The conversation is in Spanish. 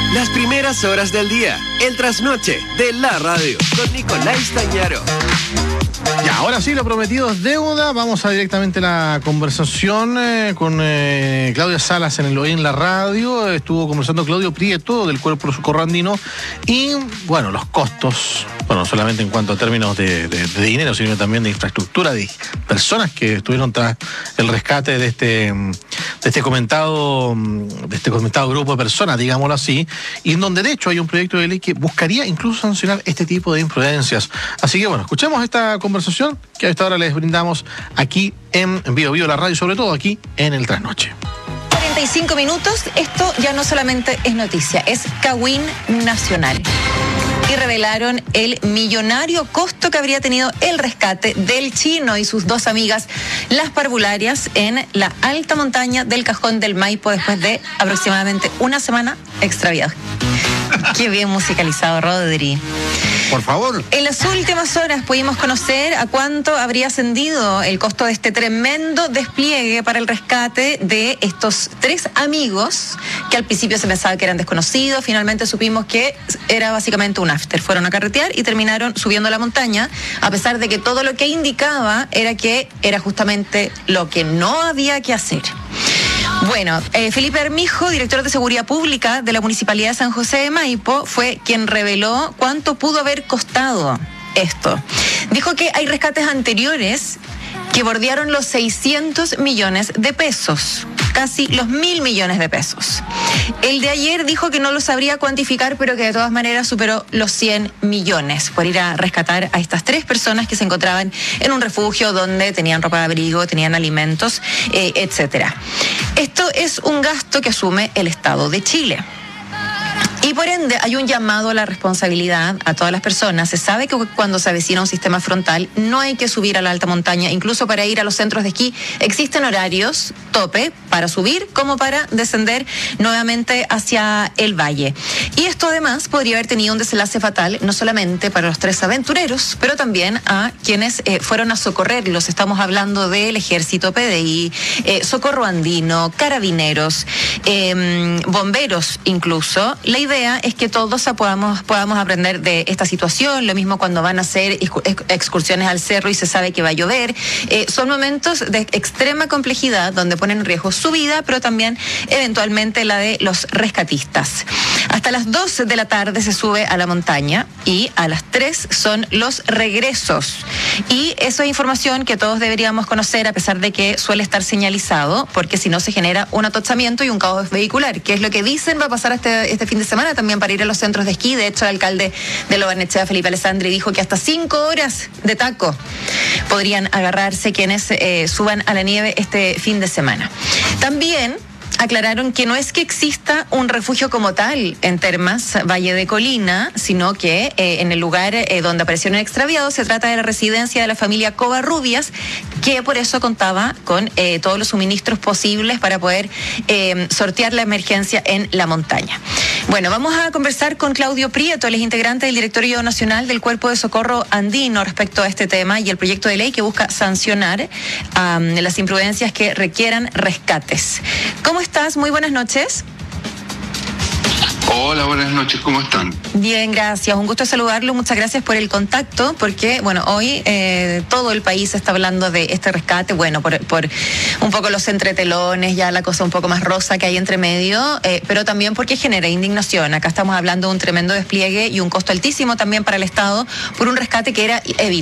Las primeras horas del día, el trasnoche de la radio, con Nicolás Tañaro. Ya, ahora sí, lo prometido es deuda. Vamos a directamente la conversación con Claudia Salas en la radio. Estuvo conversando Claudio Prieto del Cuerpo de Socorro Andino. Y, bueno, los costos, bueno, no solamente en cuanto a términos de dinero, sino también de infraestructura, de personas que estuvieron tras el rescate de este comentado grupo de personas, digámoslo así, y en donde de hecho hay un proyecto de ley que buscaría incluso sancionar este tipo de imprudencias. Así que bueno, escuchemos esta conversación que a esta hora les brindamos aquí en Bio Bio la radio, sobre todo aquí en el Trasnoche. 45 minutos, esto ya no solamente es noticia, es Cawin Nacional. Y revelaron el millonario costo que habría tenido el rescate del chino y sus dos amigas, las parvularias, en la alta montaña del Cajón del Maipo después de aproximadamente una semana extraviadas. Qué bien musicalizado, Rodri. Por favor. En las últimas horas pudimos conocer a cuánto habría ascendido el costo de este tremendo despliegue para el rescate de estos tres amigos que al principio se pensaba que eran desconocidos. Finalmente supimos que era básicamente un after. Fueron a carretear y terminaron subiendo la montaña, a pesar de que todo lo que indicaba era que era justamente lo que no había que hacer. Bueno, Felipe Armijo, director de Seguridad Pública de la Municipalidad de San José de Maipo, fue quien reveló cuánto pudo haber costado esto. Dijo que hay rescates anteriores que bordearon los 600 millones de pesos, casi los 1.000 millones de pesos. El de ayer dijo que no lo sabría cuantificar, pero que de todas maneras superó los 100 millones por ir a rescatar a estas tres personas que se encontraban en un refugio donde tenían ropa de abrigo, tenían alimentos, etcétera. Esto es un gasto que asume el Estado de Chile. Y por ende hay un llamado a la responsabilidad a todas las personas. Se sabe que cuando se avecina un sistema frontal no hay que subir a la alta montaña. Incluso para ir a los centros de esquí existen horarios tope para subir como para descender nuevamente hacia el valle. Y esto además podría haber tenido un desenlace fatal no solamente para los tres aventureros, pero también a quienes fueron a socorrerlos. Estamos hablando del Ejército, PDI, Socorro Andino, Carabineros, bomberos incluso. La idea es que todos podamos aprender de esta situación. Lo mismo cuando van a hacer excursiones al cerro y se sabe que va a llover. Son momentos de extrema complejidad donde ponen en riesgo su vida, pero también eventualmente la de los rescatistas. Hasta las 2 de la tarde se sube a la montaña y a las 3 son los regresos. Y eso es información que todos deberíamos conocer, a pesar de que suele estar señalizado, porque si no se genera un atochamiento y un caos vehicular, que es lo que dicen va a pasar este fin de semana también para ir a los centros de esquí. De hecho, el alcalde de Lo Barnechea, Felipe Alessandri, dijo que hasta 5 horas de taco podrían agarrarse quienes suban a la nieve este fin de semana. También aclararon que no es que exista un refugio como tal en Termas, Valle de Colina, sino que en el lugar donde aparecieron extraviados se trata de la residencia de la familia Covarrubias, que por eso contaba con todos los suministros posibles para poder sortear la emergencia en la montaña. Bueno, vamos a conversar con Claudio Prieto, él es integrante del Directorio Nacional del Cuerpo de Socorro Andino respecto a este tema y el proyecto de ley que busca sancionar las imprudencias que requieran rescates. ¿Cómo estás? Muy buenas noches. Hola, buenas noches, ¿cómo están? Bien, gracias, un gusto saludarlo, muchas gracias por el contacto, porque, bueno, hoy todo el país está hablando de este rescate, bueno, por un poco los entretelones, ya la cosa un poco más rosa que hay entre medio, pero también porque genera indignación. Acá estamos hablando de un tremendo despliegue y un costo altísimo también para el Estado por un rescate que era evitable.